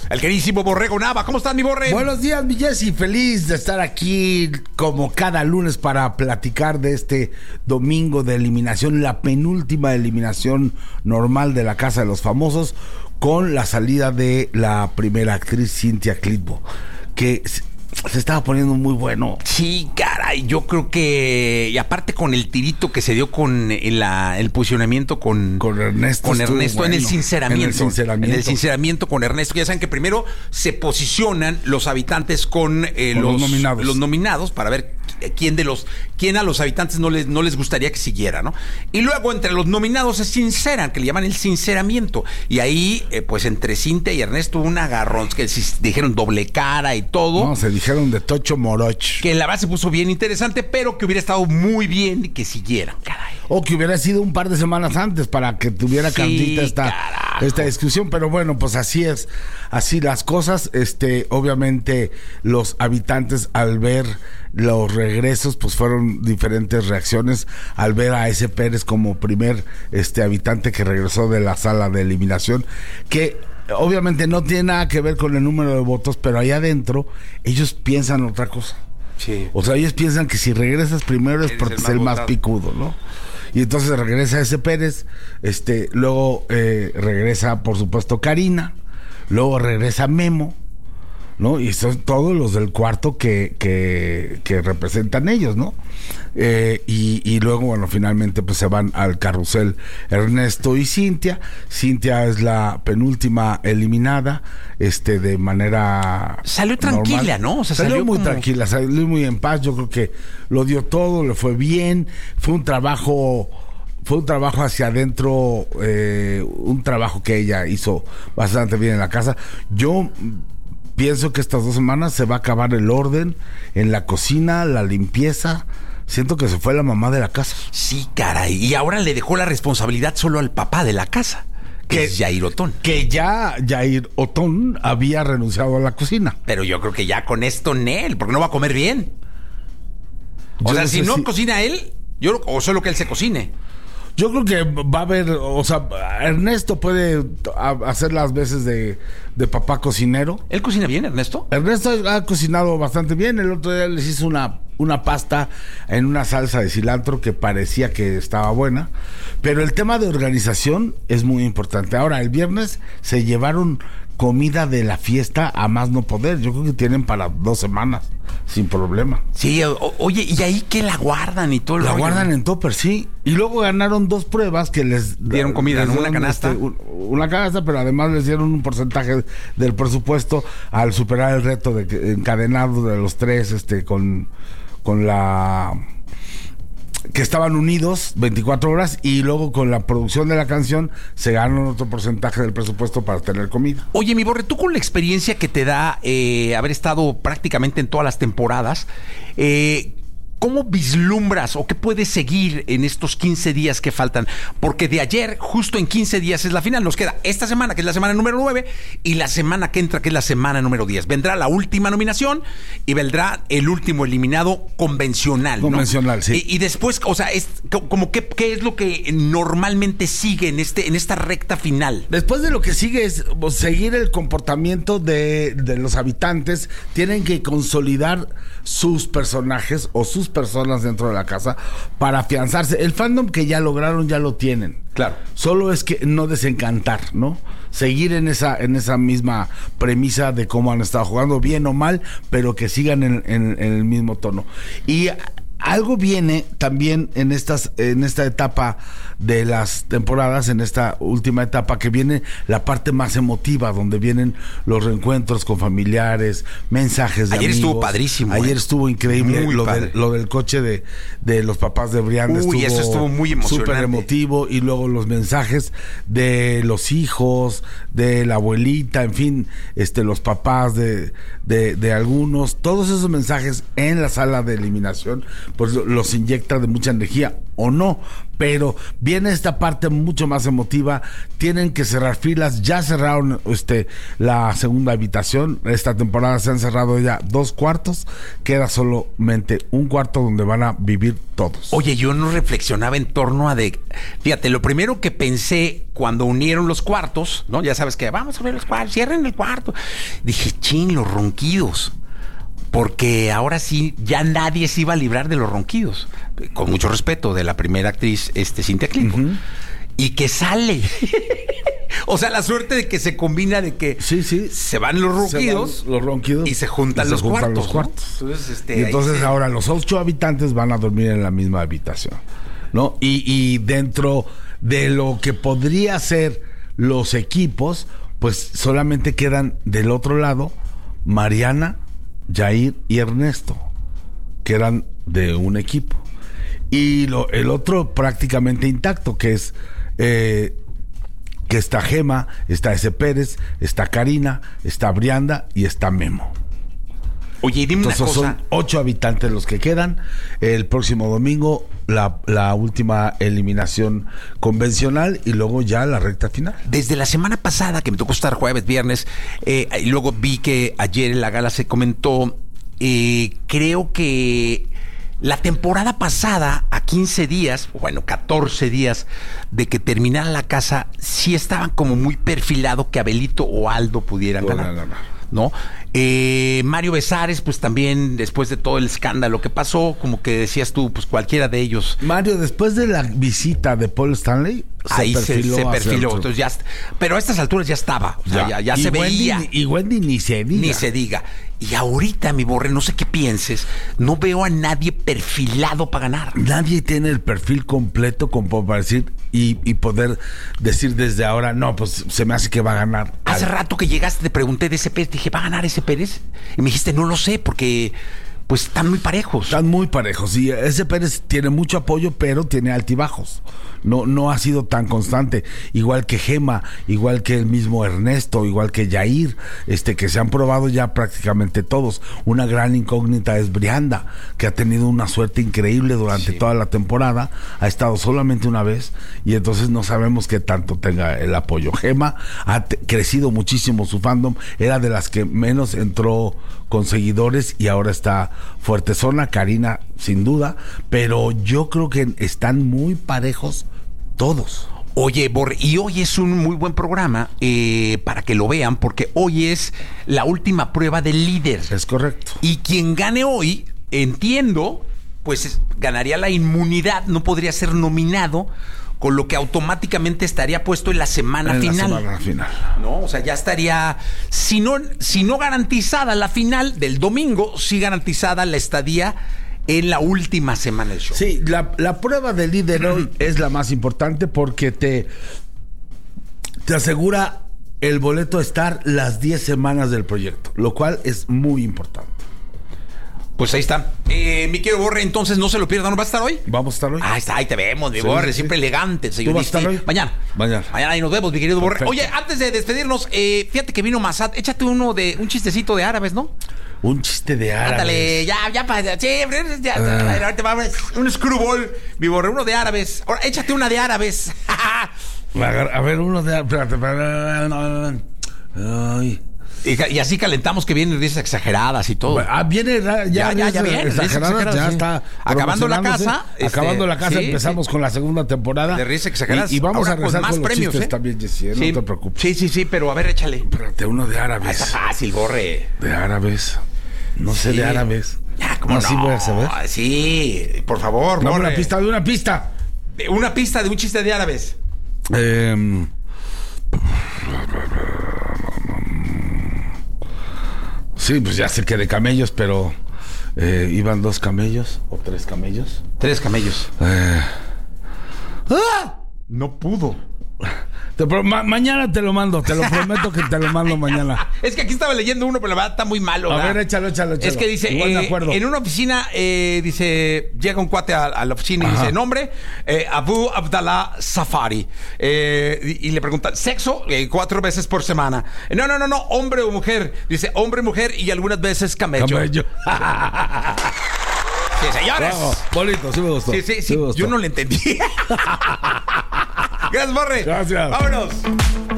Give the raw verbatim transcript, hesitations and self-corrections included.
el queridísimo Borrego Nava. ¿Cómo estás, mi Borre? Buenos días, mi Jessy. Feliz de estar aquí como cada lunes para platicar de este domingo de eliminación, la penúltima eliminación normal de la Casa de los Famosos, con la salida de la primera actriz, Cynthia Clitbo, que se estaba poniendo muy bueno. Sí, caray, yo creo que... Y aparte con el tirito que se dio con el, el posicionamiento con... Con Ernesto. Con Ernesto bueno, en el sinceramiento. En el sinceramiento. En el sinceramiento con Ernesto. Ya saben que primero se posicionan los habitantes con, eh, con los, los nominados. Los nominados para ver quién de los... quién a los habitantes no les, no les gustaría que siguiera, ¿no? Y luego entre los nominados se sinceran, que le llaman el sinceramiento. Y ahí, eh, pues entre Cynthia y Ernesto, un agarrón, que dijeron doble cara y todo. No, se dijeron de Tocho Moroch. Que la verdad se puso bien interesante, pero que hubiera estado muy bien que siguieran, caray. O que hubiera sido un par de semanas antes para que tuviera Sí, cantita esta, esta discusión. Pero bueno, pues así es, así las cosas. Este, obviamente los habitantes al ver los regresos, pues fueron diferentes reacciones al ver a ese Pérez como primer este habitante que regresó de la sala de eliminación, que obviamente no tiene nada que ver con el número de votos, pero allá adentro ellos piensan otra cosa. Sí. O sea, ellos piensan que si regresas primero es porque es el más picudo, ¿no? Y entonces regresa ese Pérez, este, luego eh, regresa, por supuesto, Karina, luego regresa Memo, ¿no? Y son todos los del cuarto que, que, que representan ellos, ¿no? Eh, y, y luego, bueno, finalmente pues se van al carrusel Ernesto y Cynthia. Cynthia es la penúltima eliminada, este, de manera salió tranquila, normal. ¿no? O sea, salió, salió muy como... tranquila, salió muy en paz. Yo creo que lo dio todo, le fue bien, fue un trabajo... Fue un trabajo hacia adentro, eh, un trabajo que ella hizo bastante bien en la casa. Yo pienso que estas dos semanas se va a acabar el orden en la cocina, la limpieza. Siento que se fue la mamá de la casa. Sí, caray. Y ahora le dejó la responsabilidad solo al papá de la casa, que, que es Jair Otón. Que ya Jair Otón había renunciado a la cocina. Pero yo creo que ya con esto, Nel, porque no va a comer bien. O yo sea, no si no si... cocina él, yo o solo que él se cocine. Yo creo que va a haber, o sea, Ernesto puede hacer las veces de, de papá cocinero. ¿Él cocina bien, Ernesto? Ernesto ha cocinado bastante bien. El otro día les hizo una, una pasta en una salsa de cilantro que parecía que estaba buena. Pero el tema de organización es muy importante. Ahora, el viernes se llevaron comida de la fiesta a más no poder. Yo creo que tienen para dos semanas, sin problema. Sí, o, oye, ¿y ahí qué la guardan y todo? La rollo? guardan en topper, sí. Y luego ganaron dos pruebas que les dieron comida, les ¿no? Una canasta. Este, un, una canasta, pero además les dieron un porcentaje del presupuesto al superar el reto de encadenado de los tres, este, con, con la... que estaban unidos veinticuatro horas, y luego con la producción de la canción se ganan otro porcentaje del presupuesto para tener comida. Oye, mi Borre, tú con la experiencia que te da eh, haber estado prácticamente en todas las temporadas, eh, ¿cómo vislumbras o qué puedes seguir en estos quince días que faltan? Porque de ayer, justo en quince días es la final. Nos queda esta semana, que es la semana número nueve, y la semana que entra, que es la semana número diez. Vendrá la última nominación y vendrá el último eliminado convencional, ¿no? Convencional, sí. Y, y después, o sea, es como qué, qué es lo que normalmente sigue en este en esta recta final. Después de lo que sigue es pues, seguir el comportamiento de, de los habitantes. Tienen que consolidar sus personajes o sus personas dentro de la casa para afianzarse. El fandom que ya lograron ya lo tienen. Claro. Solo es que no desencantar, ¿no? Seguir en esa en esa misma premisa de cómo han estado jugando, bien o mal, pero que sigan en, en, en el mismo tono. Y algo viene también en estas en esta etapa de las temporadas, en esta última etapa, que viene la parte más emotiva, donde vienen los reencuentros con familiares, mensajes de Ayer amigos. Estuvo padrísimo. Ayer eh. estuvo increíble. Muy lo, padre. de, lo del coche de, de los papás de Brianda. Uy, estuvo eso estuvo muy emocionante. súper emotivo. Y luego los mensajes de los hijos, de la abuelita, en fin, este los papás de, de, de algunos. Todos esos mensajes en la sala de eliminación pues los inyecta de mucha energía o no. Pero viene esta parte mucho más emotiva. Tienen que cerrar filas. Ya cerraron este, la segunda habitación. Esta temporada se han cerrado ya dos cuartos. Queda solamente un cuarto donde van a vivir todos. Oye, yo no reflexionaba en torno a de... Fíjate, lo primero que pensé cuando unieron los cuartos, ¿no? Ya sabes que vamos a ver los cuartos, cierren el cuarto. Dije, chin, los ronquidos. Porque ahora sí, ya nadie se iba a librar de los ronquidos. Con mucho respeto, de la primera actriz, este, Cintia Clitbo. Uh-huh. Y que sale. O sea, la suerte de que se combina de que sí, sí. se van los ronquidos, van los ronquidos y se juntan, y los, se juntan cuartos, los cuartos. ¿No? Entonces, este, y entonces se... ahora los ocho habitantes van a dormir en la misma habitación, ¿no? Y, y dentro de lo que podría ser los equipos, pues solamente quedan del otro lado Mariana, Jair y Ernesto, que eran de un equipo. Y lo, el otro prácticamente intacto, que es eh, que está Gema, está ese Pérez, está Karina, está Brianda y está Memo. Oye, dime Entonces, una cosa. Son ocho habitantes los que quedan. El próximo domingo la, la última eliminación convencional y luego ya la recta final. Desde la semana pasada, que me tocó estar jueves, viernes, eh, y luego vi que ayer en la gala se comentó, eh, creo que la temporada pasada, a quince días, bueno, catorce días de que terminara la casa, sí estaban como muy perfilado que Abelito o Aldo pudieran Podrán ganar. ganar. ¿No? Eh, Mario Besares, pues también, después de todo el escándalo que pasó, como que decías tú, pues cualquiera de ellos. Mario, después de la visita de Paul Stanley, ahí se perfiló. Se, se perfiló. Entonces ya, pero a estas alturas ya estaba. O sea, ya, ya, ya se Wendy, veía. Y Wendy ni se diga. Ni se diga. Y ahorita, mi Borre, no sé qué pienses, no veo a nadie perfilado para ganar. Nadie tiene el perfil completo como para decir y, y poder decir desde ahora, no, pues se me hace que va a ganar. Hace Al... rato que llegaste te pregunté de ese Pérez, te dije, ¿va a ganar ese Pérez? Y me dijiste, no lo sé, porque pues están muy parejos. Están muy parejos, y ese Pérez tiene mucho apoyo, pero tiene altibajos. No, no ha sido tan constante, igual que Gema, igual que el mismo Ernesto, igual que Jair, este, que se han probado ya prácticamente todos. Una gran incógnita es Brianda, que ha tenido una suerte increíble durante sí. toda la temporada, ha estado solamente una vez, y entonces no sabemos qué tanto tenga el apoyo. Gema ha t- crecido muchísimo su fandom, era de las que menos entró con seguidores y ahora está fuerte zona. Karina sin duda, pero yo creo que están muy parejos todos. Oye, Borre, y hoy es un muy buen programa eh, para que lo vean, porque hoy es la última prueba del líder. Es correcto. Y quien gane hoy, entiendo, pues es, ganaría la inmunidad, no podría ser nominado, con lo que automáticamente estaría puesto en la semana en final. La semana final. No, o sea, ya estaría, si no, si no garantizada la final del domingo, sí garantizada la estadía en la última semana del show. Sí, la, la prueba del líder hoy es la más importante porque te, te asegura el boleto a estar las diez semanas del proyecto, lo cual es muy importante. Pues ahí está. Eh, mi querido Borre, entonces no se lo pierdan. ¿Va a estar hoy? Vamos a estar hoy. Ahí está, ahí te vemos, mi sí, Borre, sí, siempre sí. elegante, señor. ¿Tú vas a estar hoy? Mañana. Mañana. Mañana ahí nos vemos, mi querido Borre. Perfecto. Oye, antes de despedirnos, eh, fíjate que vino Massad. Échate uno de, un chistecito de árabes, ¿no? Un chiste de árabes. Ándale, ya, ya, ya, sí, ya, Ah. ahorita va un screwball, mi Borre, uno de árabes. Ahora, échate una de árabes. A ver, uno de árabes. Ay. Y, y así calentamos que vienen risas exageradas y todo. Ah, viene ya, ya, ya, ya viene, exageradas, exageradas, ya sí. está. Acabando la casa. Acabando este, la casa, sí, empezamos sí. con la segunda temporada. De risas exageradas. Y, y vamos ahora a rezar con más con premios, los ¿eh? también, Jessy, sí. no te preocupes. Sí, sí, sí, pero a ver, échale. Espérate, uno de árabes. Ah, está fácil, Borre. De árabes. No sé sí. de árabes. Ya, ¿cómo no? no? Sí voy a saber. Sí, por favor, Dame Borre. una pista, de una pista. De una pista de un chiste de árabes. Eh... Sí, pues ya sé que de camellos, pero eh, iban dos camellos o tres camellos. Tres camellos. Eh... ¡Ah! No pudo. Te pro- ma- mañana te lo mando, te lo prometo que te lo mando mañana. Es que aquí estaba leyendo uno, pero la verdad está muy malo. A ¿verdad? ver, échalo, échalo, échalo. Es que dice, eh, en una oficina, eh, dice, llega un cuate a, a la oficina y Ajá. dice, nombre, eh, Abu Abdallah Safari. Eh, y, y le preguntan, sexo, eh, cuatro veces por semana. No, no, no, no, hombre o mujer. Dice, hombre, mujer y algunas veces camello. Camello. Sí, señores. Bravo. Bonito, sí me gustó. Sí, sí, sí. sí me gustó. Yo no le entendí. Gracias, Borre. Gracias. Vámonos.